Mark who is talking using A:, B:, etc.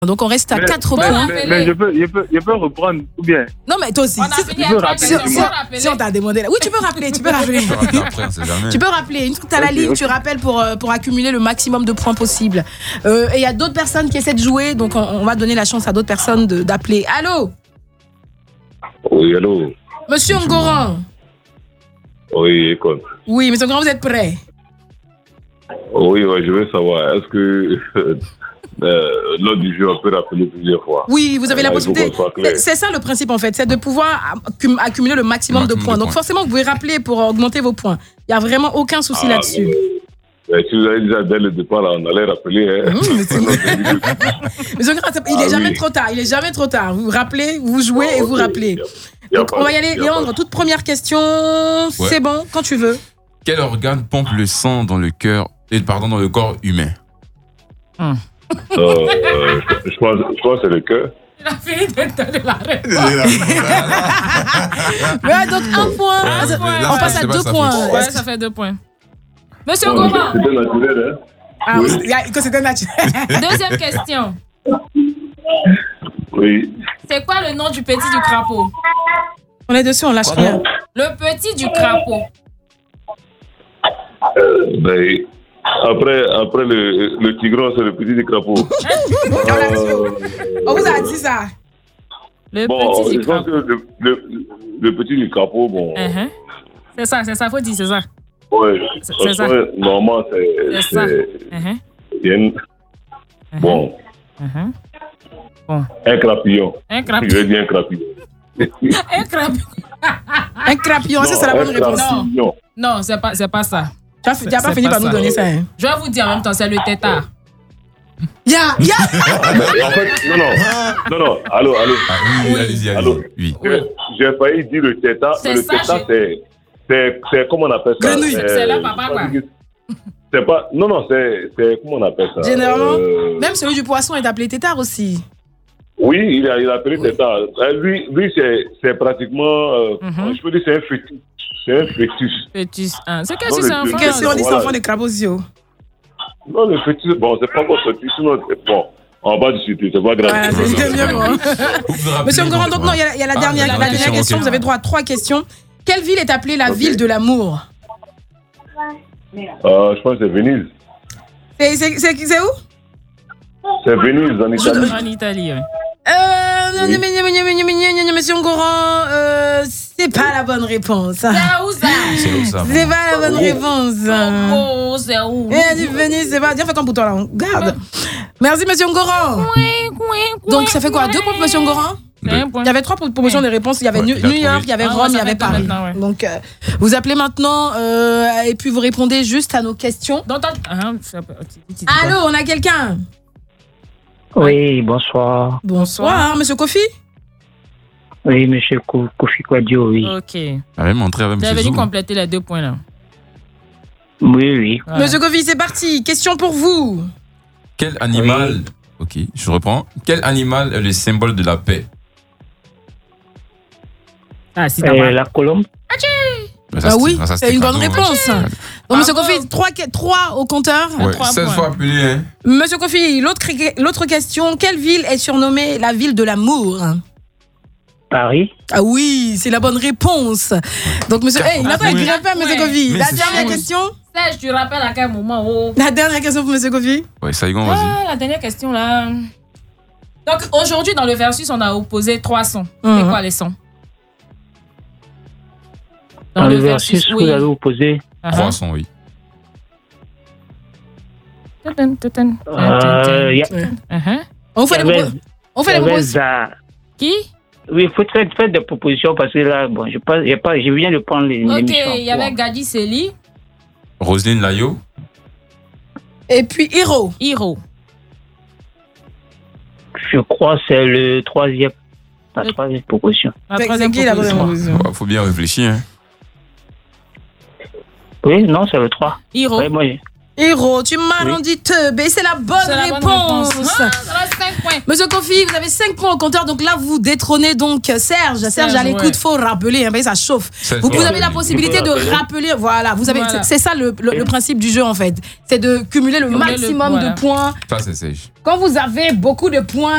A: Donc on reste à 4 points.
B: Mais je peux reprendre ou bien?
A: Non mais toi aussi. Si on t'a demandé là. Oui, tu peux rappeler. Tu peux rappeler. Tu peux rappeler. Une fois que tu as la ligne, tu rappelles pour accumuler le maximum de points possible. Et il y a d'autres personnes qui essaient de jouer, donc on va donner la chance à d'autres personnes d'appeler. Allô?
B: Oui, allô?
A: Monsieur Ngoran.
B: Oui, écoute.
A: Oui, Monsieur Ngoran, vous êtes prêt?
B: Oui, je veux savoir, est-ce que lors du jeu, on peut rappeler plusieurs fois?
A: Oui, vous avez la possibilité. C'est ça le principe en fait, c'est de pouvoir accumuler le maximum de points. Donc forcément, vous pouvez rappeler pour augmenter vos points. Il n'y a vraiment aucun souci là-dessus.
B: Si vous avez déjà dès le départ, on allait rappeler.
A: Mais il n'est jamais trop tard. Il est jamais trop tard. Vous rappelez, vous jouez et vous rappelez. Donc on va y aller. Léandre, toute première question. Ouais. C'est bon, quand tu veux.
C: Quel organe pompe le sang dans le corps humain?
B: Je crois que c'est le cœur.
A: Il a fini de donner la réponse. Ouais, donc un point. On passe à 2 points.
D: Ouais, ça fait 2 points. Monsieur Ngoran.
B: C'était naturel, hein?
A: Ah oui, que c'était naturel.
D: Deuxième question.
B: Oui.
D: C'est quoi le nom du petit du crapaud?
A: On est dessus, on lâche rien.
D: Le petit du crapaud.
B: Après le tigron, c'est le petit du crapaut.
A: On vous a dit ça.
D: Le petit du crapaud.
B: Le petit du crapaut, bon.
D: C'est ça, faut dire, c'est ça.
B: Oui,
D: c'est ça.
B: Normalement, c'est ça. Bon. Un crapillon. Je vais dire un crapillon.
A: Un crapillon, c'est la bonne réponse.
D: Non, c'est pas ça.
A: Tu n'as pas fini par nous donner ça. Hein?
D: Je vais vous dire en même temps, c'est le tétard.
A: En
B: fait, non. Allô.
C: Allez-y. Oui.
B: J'ai failli dire le tétard, mais le tétard, c'est comment on appelle ça?
D: Grenouille. C'est là, papa, quoi.
B: C'est pas. Non, c'est comment on appelle ça?
A: Généralement, même celui du poisson est appelé tétard aussi.
B: Oui, il a appelé tétard. Lui, c'est pratiquement. Je peux dire, c'est un fœtus. C'est un fœtus.
D: Fœtus. C'est qu'est-ce que c'est un fœtus?
A: Qu'est-ce qu'on dit, c'est enfant de crabosio?
B: Non, le fœtus, bon, c'est pas votre fœtus, sinon, bon. On va discuter, c'est pas grave.
A: C'est bien bon. Monsieur Ngoran, donc non, il y a la dernière question. Vous avez droit à 3 questions. Quelle ville est appelée la ville de l'amour?
B: Je pense que c'est Venise.
A: C'est où?
B: C'est Venise, en Italie.
D: En Italie, oui.
A: Monsieur Ngoran, c'est pas la bonne réponse.
D: C'est où ça?
A: C'est pas la bonne réponse.
D: Oh, c'est où?
A: Venise, c'est pas. Viens faire ton bouton là. Garde. Merci, monsieur Ngoran. Donc, ça fait quoi? 2 points pour monsieur Ngoran? Il y avait 3 propositions de réponses. Il y avait New York, il y avait Rome, il y avait Paris. Donc, vous appelez maintenant et puis vous répondez juste à nos questions. Allô, on a quelqu'un?
E: Oui, bonsoir.
A: Bonsoir, monsieur Kofi?
E: Oui, monsieur Kofi Kouadio, oui.
D: Ok.
C: Vous
D: avez venu compléter les 2 points là.
E: Oui.
A: Voilà. Monsieur Kofi, c'est parti. Question pour vous.
C: Quel animal... Ok, je reprends. Quel animal est le symbole de la paix?
E: La colombe.
A: Oui, c'est une bonne réponse. Donc, monsieur Kofi, 3 au compteur.
C: 16 fois appelé. Hein.
A: Monsieur Kofi, l'autre question. Quelle ville est surnommée la ville de l'amour?
E: Paris.
A: Ah oui, c'est la bonne réponse. Donc, monsieur, il n'a pas grimpé à monsieur Kofi. La dernière question.
D: Serge, tu rappelles à quel moment?
A: La dernière question pour monsieur Kofi.
C: Oui, Saigon, vas-y.
D: La dernière question là. Donc, aujourd'hui, dans le versus, on a opposé 3 sons. C'est quoi les sons?
E: Dans le versus, vous avez opposé
C: 3 sons, oui.
A: On fait les propositions.
D: Qui?
E: Oui, il faut faire des propositions parce que là, bon, je viens de prendre les émissions.
D: Ok, il y avait Gadi Seli.
C: Roselyne Layo.
A: Et puis Hiro.
E: Je crois que c'est la troisième proposition.
A: C'est qui la proposition?
C: Faut bien réfléchir. Hein.
E: Oui, non, c'est le 3.
D: Hiro.
E: Ouais,
A: Hiro, tu m'as rendu teubé, c'est la bonne réponse.
D: 5 points.
A: Monsieur Kofi, vous avez 5 points au compteur. Donc là, vous détrônez donc Serge. Serge à l'écoute, faut rappeler. Hein, ça chauffe. Vous avez la possibilité de rappeler. Voilà, c'est ça le principe du jeu en fait. C'est de cumuler le maximum de points.
C: Ça, c'est sage.
A: Quand vous avez beaucoup de points,